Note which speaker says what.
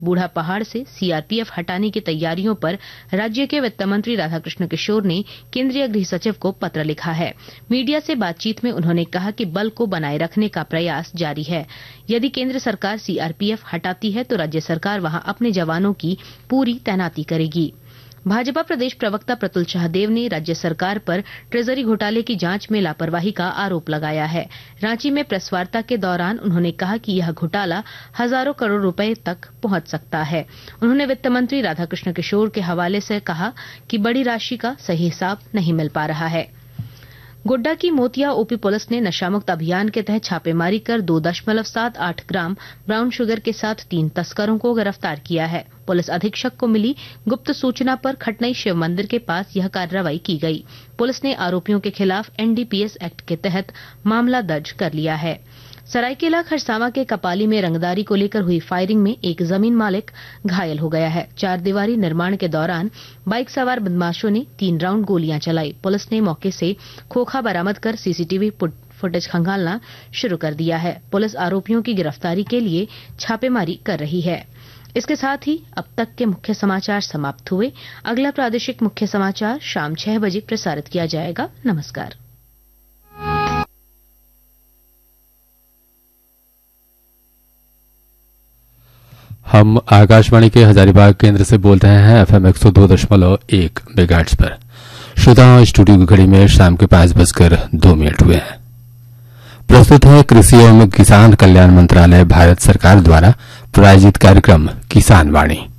Speaker 1: बूढ़ा पहाड़ से सीआरपीएफ हटाने की तैयारियों पर राज्य के वित्त मंत्री राधाकृष्ण किशोर ने केंद्रीय गृह सचिव को पत्र लिखा है। मीडिया से बातचीत में उन्होंने कहा कि बल को बनाए रखने का प्रयास जारी है। यदि केंद्र सरकार सीआरपीएफ हटाती है तो राज्य सरकार वहां अपने जवानों की पूरी तैनाती करेगी। भाजपा प्रदेश प्रवक्ता प्रतुल शाहदेव ने राज्य सरकार पर ट्रेजरी घोटाले की जांच में लापरवाही का आरोप लगाया है। रांची में प्रेस वार्ता के दौरान उन्होंने कहा कि यह घोटाला हजारों करोड़ रुपए तक पहुंच सकता है। उन्होंने वित्त मंत्री राधाकृष्ण किशोर के हवाले से कहा कि बड़ी राशि का सही हिसाब नहीं मिल पा रहा है। गोड्डा की मोतिया ओपी पुलिस ने नशामुक्त अभियान के तहत छापेमारी कर 2.78 ग्राम ब्राउन शुगर के साथ 3 तस्करों को गिरफ्तार किया है। पुलिस अधीक्षक को मिली गुप्त सूचना पर खटनई शिव मंदिर के पास यह कार्रवाई की गई। पुलिस ने आरोपियों के खिलाफ एनडीपीएस एक्ट के तहत मामला दर्ज कर लिया है। सरायकेला खरसावां के कपाली में रंगदारी को लेकर हुई फायरिंग में एक जमीन मालिक घायल हो गया है। 4 दीवारी निर्माण के दौरान बाइक सवार बदमाशों ने 3 राउंड गोलियां चलाई। पुलिस ने मौके से खोखा बरामद कर सीसीटीवी फुटेज खंगालना शुरू कर दिया है। पुलिस आरोपियों की गिरफ्तारी के लिए छापेमारी कर रही है। इसके साथ ही अब तक के मुख्य समाचार समाप्त हुए। अगला प्रादेशिक मुख्य समाचार शाम 6 बजे प्रसारित किया जाएगा। नमस्कार।
Speaker 2: हम आकाशवाणी के हजारीबाग केंद्र से बोल रहे हैं एफएम 102.1 मेगाहर्ट्ज पर। श्रोताओं, स्टूडियो की घड़ी में शाम के 5:02 हुए हैं। प्रस्तुत है कृषि एवं किसान कल्याण मंत्रालय भारत सरकार द्वारा प्रायोजित कार्यक्रम किसान वाणी।